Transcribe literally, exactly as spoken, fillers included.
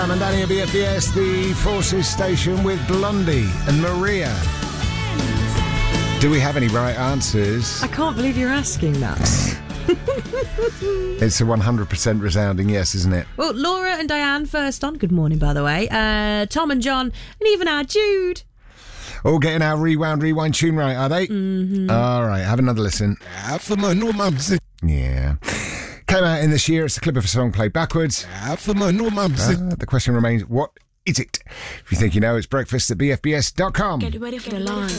And Danny at B F B S, the Forces Station with Blondie and Maria. Do we have any right answers? I can't believe you're asking that. It's a one hundred percent resounding yes, isn't it? Well, Laura and Diane first on. Good morning, by the way. Uh, Tom and John, and even our Jude. All getting our rewound, rewind tune right, are they? Mm-hmm. All right, have another listen. Yeah. Came out in this year. It's a clip of a song played backwards. Uh, the question remains, what is it? If you think you know, it's breakfast at b f b s dot com. Get ready for the line.